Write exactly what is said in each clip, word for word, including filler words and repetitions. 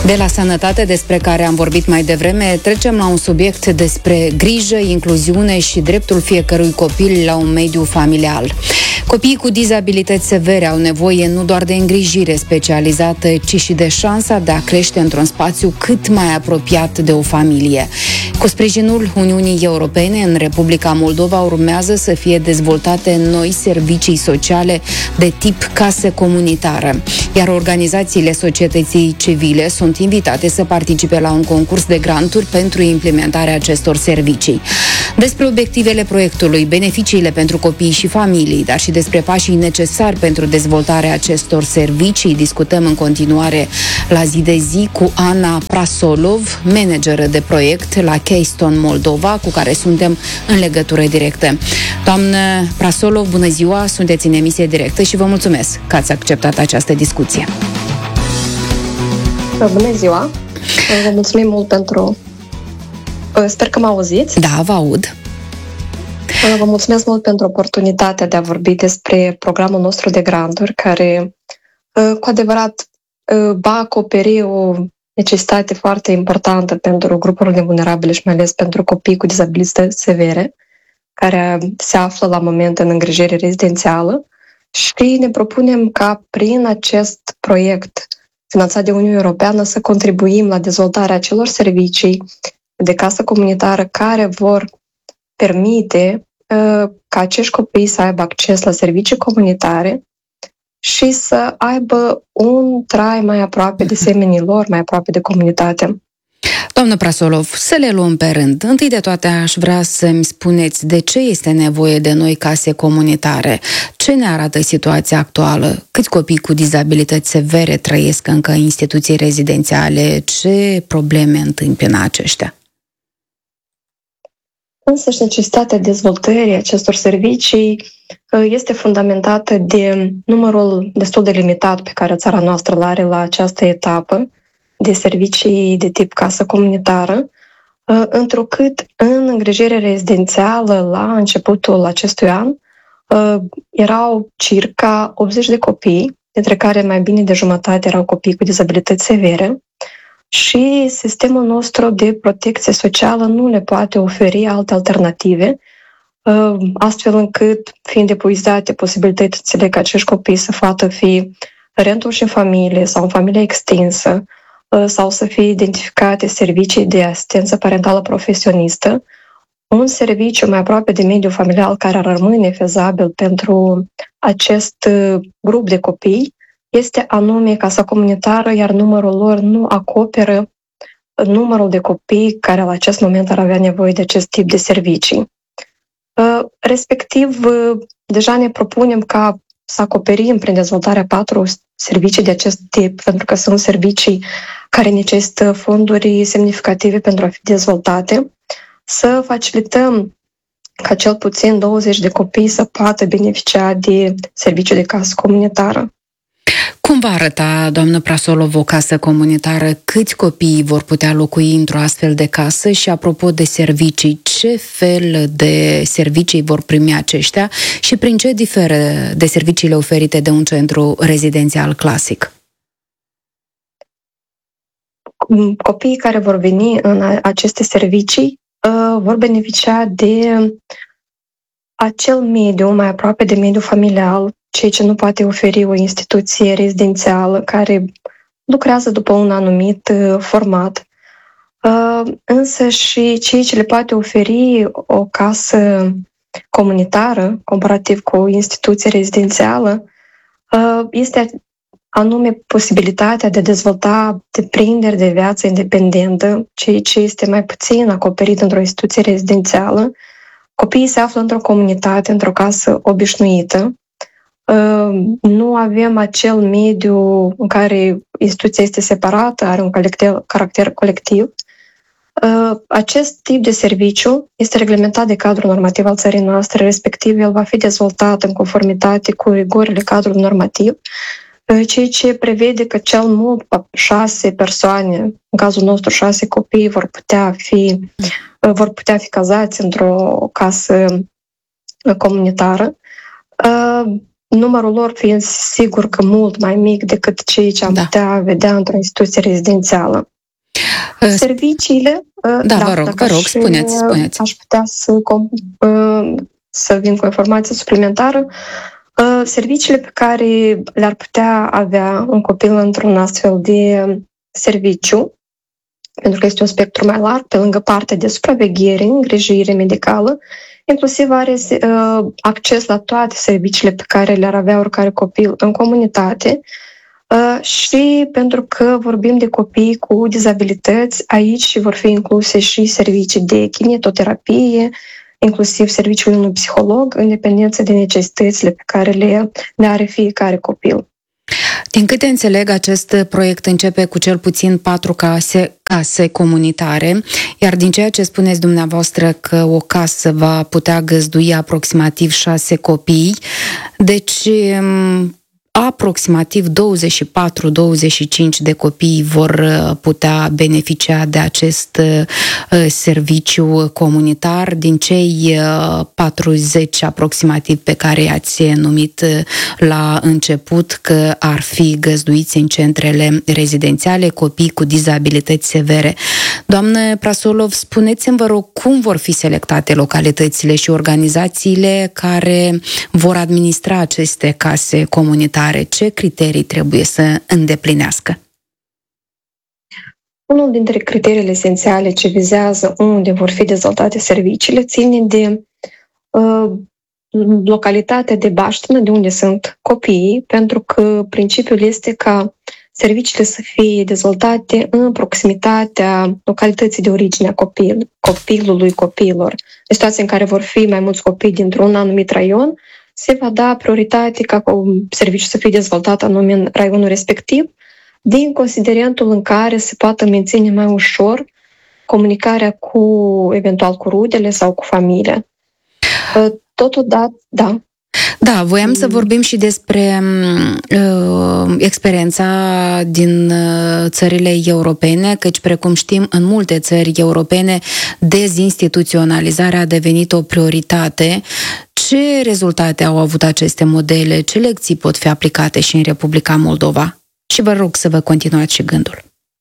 De la sănătate, despre care am vorbit mai devreme, trecem la un subiect despre grijă, incluziune și dreptul fiecărui copil la un mediu familial. Copiii cu dizabilități severe au nevoie nu doar de îngrijire specializată, ci și de șansa de a crește într-un spațiu cât mai apropiat de o familie. Cu sprijinul Uniunii Europene, în Republica Moldova urmează să fie dezvoltate noi servicii sociale de tip casă comunitară, iar organizațiile societății civile sunt invitate să participe la un concurs de granturi pentru implementarea acestor servicii. Despre obiectivele proiectului, beneficiile pentru copii și familii, dar și despre pașii necesari pentru dezvoltarea acestor servicii, discutăm în continuare la zi de zi cu Ana Prasolov, manageră de proiect la Keystone Moldova, cu care suntem în legătură directă. Doamnă Prasolov, bună ziua, sunteți în emisie directă și vă mulțumesc că ați acceptat această discuție. Bună ziua! Vă mulțumim mult pentru... Sper că mă auziți. Da, vă aud. Vă mulțumesc mult pentru oportunitatea de a vorbi despre programul nostru de granturi, care cu adevărat va acoperi o necesitate foarte importantă pentru grupurile vulnerabile și mai ales pentru copii cu dizabilități severe, care se află la moment în îngrijire rezidențială, și ne propunem ca prin acest proiect finanțat de Uniunea Europeană să contribuim la dezvoltarea acelor servicii de casă comunitară care vor permite uh, ca acești copii să aibă acces la servicii comunitare și să aibă un trai mai aproape de semenii lor, mai aproape de comunitate. Doamnă Prasolov, să le luăm pe rând. Întâi de toate aș vrea să-mi spuneți de ce este nevoie de noi case comunitare. Ce ne arată situația actuală? Câți copii cu dizabilități severe trăiesc încă în instituții rezidențiale? Ce probleme întâmpină aceștia? Însăși necesitatea dezvoltării acestor servicii este fundamentată de numărul destul de limitat pe care țara noastră îl are la această etapă de servicii de tip casă comunitară, întrucât în îngrijire rezidențială la începutul acestui an erau circa optzeci de copii, dintre care mai bine de jumătate erau copii cu dizabilități severe, și sistemul nostru de protecție socială nu le poate oferi alte alternative, astfel încât, fiind epuizate posibilitățile ca acești copii să poată fi reîntorși în familie sau în familie extinsă, sau să fie identificate servicii de asistență parentală profesionistă, un serviciu mai aproape de mediul familial care ar rămâne fezabil pentru acest grup de copii este anume casa comunitară, iar numărul lor nu acoperă numărul de copii care la acest moment ar avea nevoie de acest tip de servicii. Respectiv, deja ne propunem ca să acoperim prin dezvoltarea patru servicii de acest tip, pentru că sunt servicii care necesită fonduri semnificative pentru a fi dezvoltate, să facilităm ca cel puțin douăzeci de copii să poată beneficia de serviciu de casă comunitară. Cum va arăta, doamnă Prasolov, o casă comunitară? Câți copii vor putea locui într-o astfel de casă? Și apropo de servicii, ce fel de servicii vor primi aceștia și prin ce diferă de serviciile oferite de un centru rezidențial clasic? Copiii care vor veni în aceste servicii uh, vor beneficia de acel mediu mai aproape de mediul familial, ceea ce nu poate oferi o instituție rezidențială care lucrează după un anumit uh, format. Uh, însă și ceea ce le poate oferi o casă comunitară, comparativ cu o instituție rezidențială, uh, este anume posibilitatea de a dezvolta deprinderi de viață independentă, ceea ce este mai puțin acoperit într-o instituție rezidențială. Copiii se află într-o comunitate, într-o casă obișnuită. Nu avem acel mediu în care instituția este separată, are un caracter colectiv. Acest tip de serviciu este reglementat de cadrul normativ al țării noastre, respectiv el va fi dezvoltat în conformitate cu rigorile cadrului normativ, ceea ce prevede că cel mult șase persoane, în cazul nostru șase copii, vor putea fi, vor putea fi cazați într-o casă comunitară. numărul lor fiind sigur că mult mai mic decât cei ce am Da. putea vedea într-o instituție rezidențială. Uh, Serviciile... uh, Da, vă rog, dacă vă rog, aș, spuneți, spuneți. Aș putea să, com- uh, să vin cu o informație suplimentară. Uh, Serviciile pe care le-ar putea avea un copil într-un astfel de serviciu, pentru că este un spectru mai larg, pe lângă partea de supraveghere, îngrijire medicală, inclusiv are uh, acces la toate serviciile pe care le-ar avea oricare copil în comunitate. Uh, și pentru că vorbim de copii cu dizabilități, aici vor fi incluse și servicii de kinetoterapie, inclusiv serviciul unui psiholog, în dependență de necesitățile pe care le, le are fiecare copil. Din câte înțeleg, acest proiect începe cu cel puțin patru case, case comunitare, iar din ceea ce spuneți dumneavoastră că o casă va putea găzdui aproximativ șase copii, deci aproximativ douăzeci și patru douăzeci și cinci de copii vor putea beneficia de acest serviciu comunitar din cei patruzeci aproximativ pe care i-ați numit la început că ar fi găzduiți în centrele rezidențiale copii cu dizabilități severe. Doamnă Prasolov, spuneți-mi, vă rog, cum vor fi selectate localitățile și organizațiile care vor administra aceste case comunitare? Ce criterii trebuie să îndeplinească? Unul dintre criteriile esențiale ce vizează unde vor fi dezvoltate serviciile ține de uh, localitatea de baștină, de unde sunt copiii, pentru că principiul este ca serviciile să fie dezvoltate în proximitatea localității de origine a copil, copilului copiilor. În situații în care vor fi mai mulți copii dintr-un anumit raion, se va da prioritate ca serviciul să fie dezvoltat anume în raionul respectiv, din considerentul în care se poate menține mai ușor comunicarea cu, eventual, cu rudele sau cu familia. Totodată, da. Da, voiam să vorbim și despre uh, experiența din uh, țările europene, căci, precum știm, în multe țări europene, dezinstituționalizarea a devenit o prioritate. Ce rezultate au avut aceste modele? Ce lecții pot fi aplicate și în Republica Moldova? Și vă rog să vă continuați și gândul.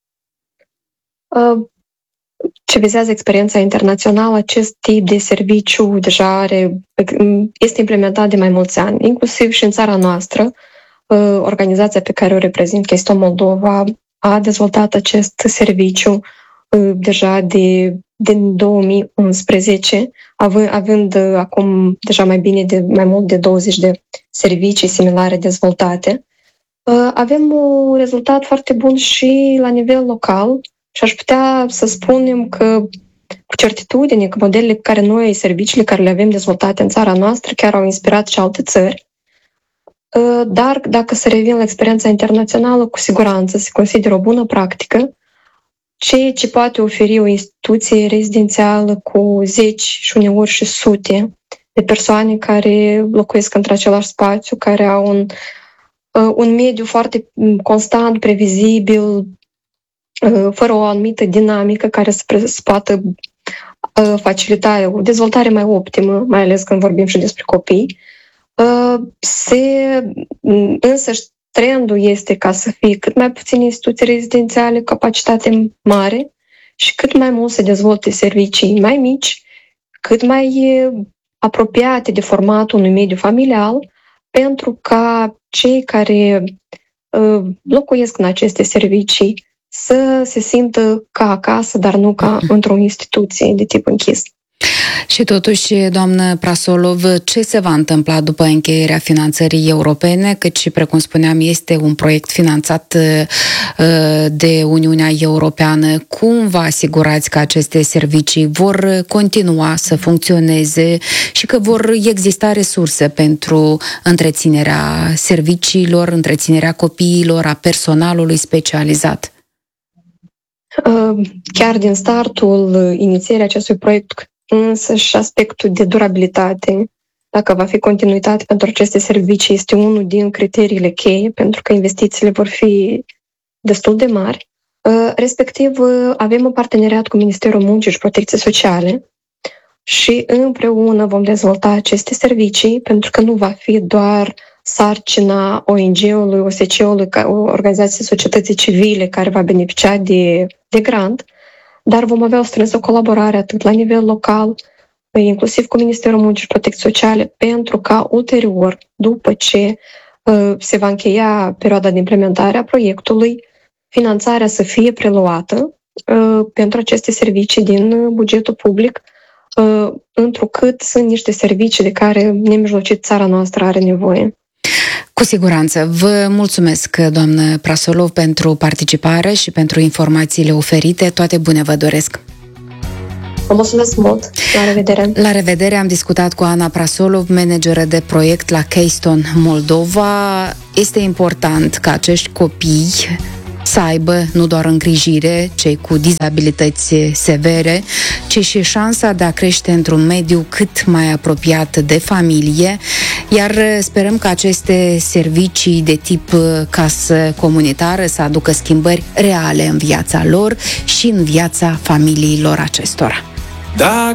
Uh. Ce vizează experiența internațională, acest tip de serviciu deja are, este implementat de mai mulți ani, inclusiv și în țara noastră. Organizația pe care o reprezint, Kesto Moldova, a dezvoltat acest serviciu deja de, din două mii unsprezece, având, având acum deja mai bine de mai mult de douăzeci de servicii similare dezvoltate. Avem un rezultat foarte bun și la nivel local. Și aș putea să spunem că, cu certitudine, că modelele pe care noi, serviciile care le avem dezvoltate în țara noastră, chiar au inspirat și alte țări. Dar, dacă să revin la experiența internațională, cu siguranță se consideră o bună practică ceea ce poate oferi o instituție rezidențială cu zeci și uneori și sute de persoane care locuiesc într-același spațiu, care au un, un mediu foarte constant, previzibil, fără o anumită dinamică care să poată facilita o dezvoltare mai optimă, mai ales când vorbim și despre copii. Se, însă trendul este ca să fie cât mai puține instituții rezidențiale, capacitate mare și cât mai mult să dezvolte servicii mai mici, cât mai apropiate de formatul unui mediu familial, pentru ca cei care locuiesc în aceste servicii să se simtă ca acasă, dar nu ca într-o instituție de tip închis. Și totuși, doamnă Prasolov, ce se va întâmpla după încheierea finanțării europene, căci, precum spuneam, este un proiect finanțat de Uniunea Europeană? Cum vă asigurați că aceste servicii vor continua să funcționeze și că vor exista resurse pentru întreținerea serviciilor, întreținerea copiilor, a personalului specializat? Chiar din startul inițierii acestui proiect, însă și aspectul de durabilitate, dacă va fi continuitate pentru aceste servicii, este unul din criteriile cheie, pentru că investițiile vor fi destul de mari. Respectiv, avem un parteneriat cu Ministerul Muncii și Protecției Sociale și împreună vom dezvolta aceste servicii, pentru că nu va fi doar sarcina O N G-ului, O S C-ului, o organizație societății civile care va beneficia de, de grant, dar vom avea o strânsă colaborare atât la nivel local, inclusiv cu Ministerul Muncii și Protecției Sociale, pentru ca ulterior, după ce uh, se va încheia perioada de implementare a proiectului, finanțarea să fie preluată uh, pentru aceste servicii din bugetul public, uh, întrucât sunt niște servicii de care nemijlocit țara noastră are nevoie. Cu siguranță. Vă mulțumesc, doamnă Prasolov, pentru participare și pentru informațiile oferite. Toate bune vă doresc! Vă mulțumesc mult! La revedere! La revedere! Am discutat cu Ana Prasolov, manageră de proiect la Keystone Moldova. Este important ca acești copii să aibă nu doar îngrijire, cei cu dizabilități severe, ci și șansa de a crește într-un mediu cât mai apropiat de familie, iar sperăm că aceste servicii de tip casă comunitară să aducă schimbări reale în viața lor și în viața familiilor acestora. Dacă